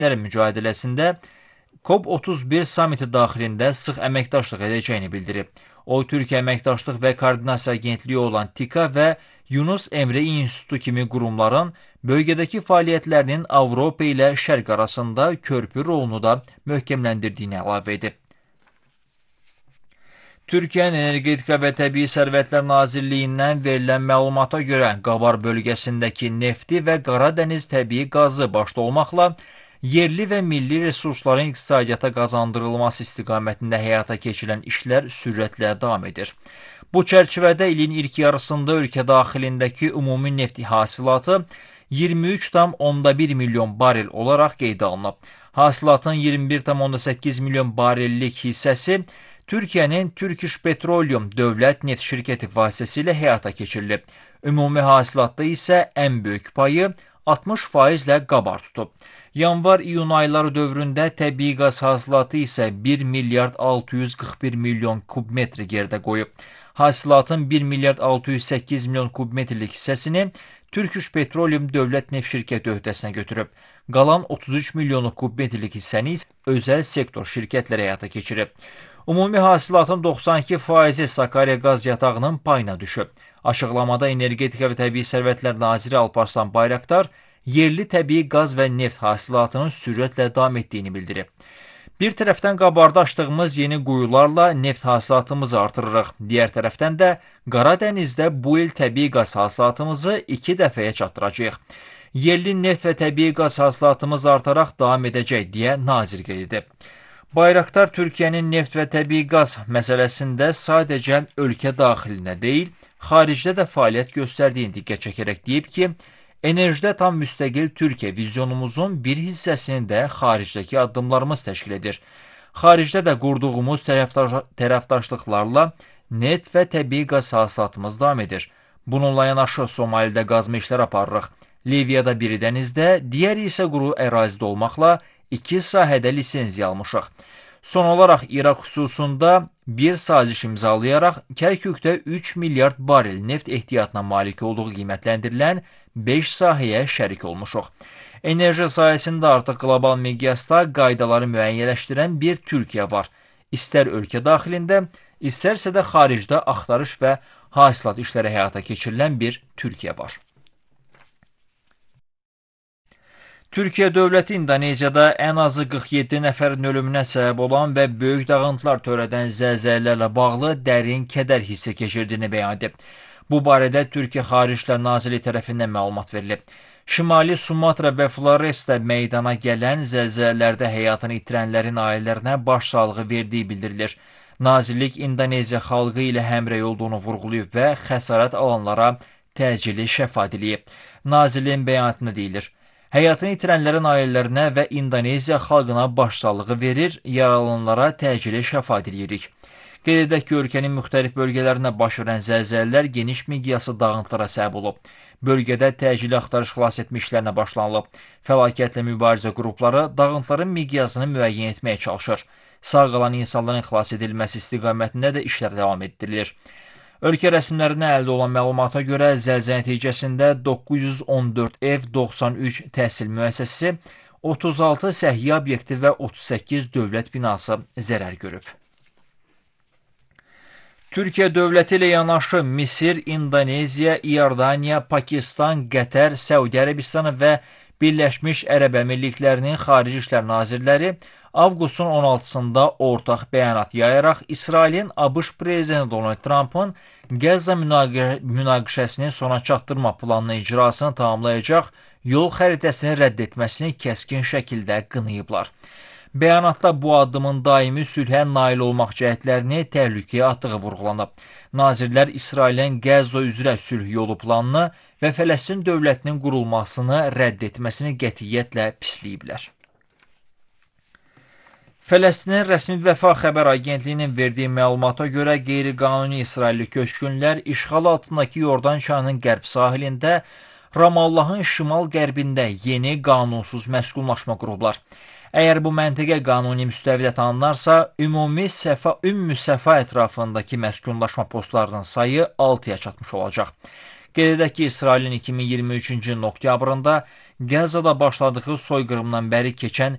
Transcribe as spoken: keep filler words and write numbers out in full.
cinayətlər mücadeləsində COP otuz bir samiti daxilində sıx əməkdaşlıq edəcəyini bildirib. O, Türkiyə Əməkdaşlıq və Koordinasiya Agentliyi olan TİKA və Yunus Emre İnstitutu kimi qurumların bölgədəki fəaliyyətlərinin Avropa ilə Şərq arasında körpü rolunu da möhkəmləndirdiyini əlavə edib. Türkiyənin Energetika və Təbii Sərvətlər Nazirliyindən verilən məlumata görə Qabar bölgəsindəki nefti və Qaradəniz təbii qazı başda olmaqla yerli və milli resursların iqtisadiyyata qazandırılması istiqamətində həyata keçirilən işlər sürətlə davam edir. Bu çərçivədə ilin ilk yarısında ölkə daxilindəki ümumi neft hasilatı iyirmi üç tam onda bir milyon barel olaraq qeydə alınıb. Hasilatın iyirmi bir tam onda səkkiz milyon barellik hissəsi Türkiyənin Turkish Petroleum dövlət neft şirkəti vasitəsilə həyata keçirilib. Ümumi hasilatda isə ən böyük payı altmış faizlə Qabar tutub. Yanvar-iyun ayları dövründə təbii qaz hasilatı isə bir milyard altı yüz qırx bir milyon kubmetr gerdə qoyub. Hasilatın bir milyard altı yüz səkkiz milyon kubmetrlik hissəsini Turkish Petroleum dövlət neft şirkəti öhdəsinə götürüb. Qalan otuz üç milyonluq kubmetrlik hissəni isə özəl sektor şirkətləri həyata keçirib. Ümumi hasilatın doxsan iki faizi Sakarya qaz yatağının payına düşüb. Açıqlamada Energetika və Təbii Sərvətlər Naziri Alparslan Bayraqdar yerli təbii qaz və neft hasilatının sürətlə davam etdiyini bildirib. Bir tərəfdən Qabarda açdığımız yeni quyularla neft hasilatımızı artırırıq. Digər tərəfdən də Qaradənizdə bu il təbii qaz hasilatımızı iki dəfəyə çatdıracağıq. Yerli neft və təbii qaz hasilatımız artaraq davam edəcək deyə nazir qeyd edib. Bayraqdar Türkiyənin neft və təbii qaz məsələsində sadəcə ölkə daxilində deyil, xaricdə də fəaliyyət göstərdiyini diqqət çəkərək deyib ki, enerjidə tam müstəqil Türkiyə vizyonumuzun bir hissəsini də xaricdəki addımlarımız təşkil edir. Xaricdə də qurduğumuz tərəfdaş tərəfdaşlıqlarla neft və təbii qaz hasilatımız davam edir. Bununla yanaşı Somalidə qazma işlər aparırıq. Liviyada biri dənizdə, digəri isə quru ərazidə olmaqla iki sahədə lisenziya almışıq. Son olaraq İraq xüsusunda bir saziş imzalayaraq Kərkükdə üç milyard barel neft ehtiyatına malik olduğu qiymətləndirilən beş sahəyə şərik olmuşuq. Enerji sahəsində artıq qlobal miqyasda qaydaları müəyyənləşdirən bir Türkiyə var. İstər ölkə daxilində, istərsə də xaricdə axtarış və hasilat işləri həyata keçirilən bir Türkiyə var. Türkiyə dövləti İndoneziyada ən azı qırx yeddi nəfərin ölümünə səbəb olan və böyük dağıntılar törədən zəlzələlərlə bağlı dərin kədər hissi keçirdiyini bəyan edib. Bu barədə Türkiyə Xarici İşlər Nazirliyi tərəfindən məlumat verilib. Şimali Sumatra və Floresta meydana gələn zəlzələlərdə həyatını itirənlərin ailələrinə başsağlığı verdiyi bildirilir. Nazirlik İndoneziya xalqı ilə həmrəy olduğunu vurğulayıb və xəsarət alanlara təcili şəfa diləyib. Nazirliyin bəyanatında deyilir: Həyatını itirənlərin ailələrinə və İndoneziya xalqına başsağlığı verir, yaralananlara təcili şəfa diləyirik. Qeyd edək ki, ölkənin müxtəlif bölgələrində baş verən zəlzələlər geniş miqyaslı dağıntılara səbəb olub. Bölgədə təcili axtarış xilas etmə işlərinə başlanılıb. Fəlakətlə mübarizə qrupları dağıntıların miqyasını müəyyən etməyə çalışır. Sağ qalan insanların xilas edilməsi istiqamətində də işlər davam etdirilir. Ölkə rəsmilərinə əldə olan məlumata görə zəlzələ nəticəsində doqquz yüz on dörd ev, doxsan üç təhsil müəssisəsi, otuz altı səhiyyə obyekti və otuz səkkiz dövlət binası zərər görüb. Türkiyə dövləti ilə yanaşı Misir, İndoneziya, İordaniya, Pakistan, Qətər, Səudiyyə Ərəbistanı və Birləşmiş Ərəb Əmirliklərinin Xarici İşlər Nazirləri avqustun on altısında ortaq bəyanat yayaraq İsrailin ABŞ prezidenti Donald Trumpın Qəzza münaqişəsini sona çatdırma planının icrasını tamamlayacaq yol xəritəsini rədd etməsini kəskin şəkildə qınayıblar. Bəyanatda bu addımın daimi sülhə nail olmaq cəhətlərini təhlükəyə atdığı vurğulanıb. Nazirlər İsrailin Qəzza üzrə sülh yolu planını və Fələstin dövlətinin qurulmasını rədd etməsini qətiyyətlə pisləyiblər. Fələstinin rəsmi Vəfa xəbər agentliyinin verdiyi məlumata görə qeyri-qanuni İsrailli köçkünlər işğal altındakı Yordan çayının qərb sahilində Ramallahın şimal-qərbində yeni qanunsuz məskunlaşma qurublar. Əgər bu məntəqə qanuni müstəvidə tanınarsa, ümumi səfa, ümmü səfa ətrafındakı məskunlaşma postlarının sayı altıya çatmış olacaq. Qeyd edək ki, İsrailin iki min iyirmi üçüncü ilin oktyabrında Qəzzada başladığı soyqırımdan bəri keçən